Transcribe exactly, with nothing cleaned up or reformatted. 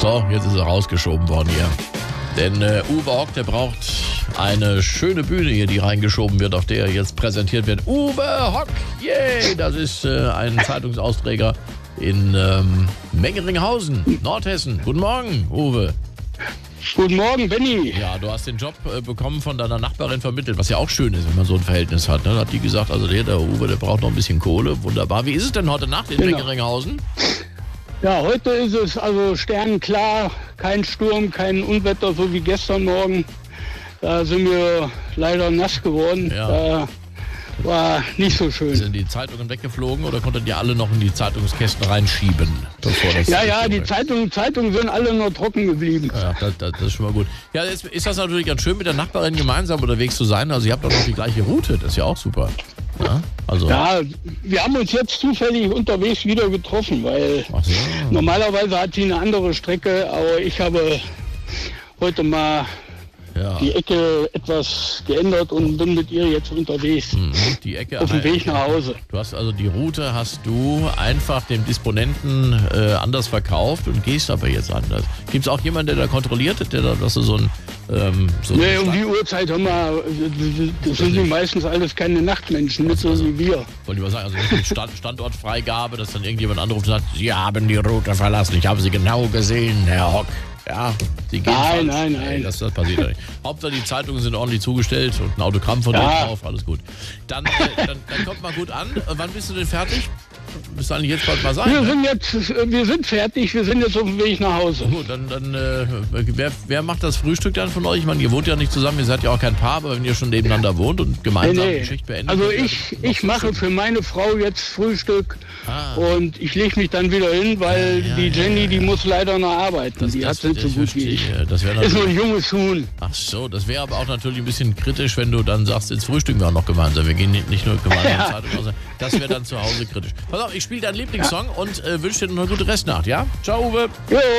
So, jetzt ist er rausgeschoben worden hier. Denn äh, Uwe Hock, der braucht eine schöne Bühne hier, die reingeschoben wird, auf der jetzt präsentiert wird. Uwe Hock, yay! Das ist äh, ein Zeitungsausträger in ähm, Mengeringhausen, Nordhessen. Guten Morgen, Uwe. Guten Morgen, Benny. Ja, du hast den Job äh, bekommen von deiner Nachbarin vermittelt, was ja auch schön ist, wenn man so ein Verhältnis hat. Ne? Da hat die gesagt, also der, der Uwe, der braucht noch ein bisschen Kohle. Wunderbar. Wie ist es denn heute Nacht in Genau. Mengeringhausen? Ja, heute ist es also sternenklar, kein Sturm, kein Unwetter, so wie gestern Morgen. Da sind wir leider nass geworden. Ja. Da war nicht so schön. Sind die Zeitungen weggeflogen oder konntet ihr alle noch in die Zeitungskästen reinschieben? Bevor das Ja, ja, die Zeitungen, Zeitungen sind alle nur trocken geblieben. Ja, das, das, das ist schon mal gut. Ja, jetzt ist das natürlich ganz schön, mit der Nachbarin gemeinsam unterwegs zu sein. Also ihr habt doch noch die gleiche Route, das ist ja auch super. Ja, also. Ja, wir haben uns jetzt zufällig unterwegs wieder getroffen, weil Ach so. normalerweise hat sie eine andere Strecke, aber ich habe heute mal Ja. die Ecke etwas geändert und bin mit ihr jetzt unterwegs. Mhm, die Ecke Auf dem Weg nach Hause. Du hast also die Route hast du einfach dem Disponenten äh, anders verkauft und gehst aber jetzt anders. Gibt es auch jemanden, der da kontrolliert, der da, dass du so ein ähm, so Nee, ein um die Uhrzeit haben wir, das sind die meistens alles keine Nachtmenschen, nicht so wie wir. Wollte ich mal sagen, also nicht mit Stand, Standortfreigabe, dass dann irgendjemand anruft und sagt, Sie haben die Route verlassen, ich habe Sie genau gesehen, Herr Hock. Ja, Sie gehen Nein, falsch. nein, Nee, nein. das, das passiert ja nicht. Hauptsache die Zeitungen sind ordentlich zugestellt und ein Autogramm von Ja. dir drauf, alles gut. Dann, äh, dann, dann kommt mal gut an. Äh, Wann bist du denn fertig? Bist du eigentlich jetzt bald mal sein? Wir Ne? sind jetzt, wir sind fertig, wir sind jetzt auf dem Weg nach Hause. Gut, dann, dann äh, wer, wer macht das Frühstück dann von euch? Ich meine, ihr wohnt ja nicht zusammen, ihr seid ja auch kein Paar, aber wenn ihr schon nebeneinander wohnt und gemeinsam Nee, die nee. Schicht beendet. Also wird, ich, ja, ich mache für meine Frau jetzt Frühstück Ah. und ich lege mich dann wieder hin, weil Ja, ja, die ja, Jenny, ja, die ja. muss leider noch arbeiten. Das, die das, hat es nicht so das gut wie verstehe ich. ich. Das wäre Ist nur ein natürlich. junges Huhn. Ach so, das wäre aber auch natürlich ein bisschen kritisch, wenn du dann sagst, jetzt frühstücken wir auch noch gemeinsam. Wir gehen nicht nicht nur gemeinsam Ja. in Zeitung raus. Das wäre dann zu Hause kritisch. Pass auf, ich spiele deinen Lieblingssong und äh, wünsche dir noch eine gute Restnacht, ja? Ciao, Uwe. Jo.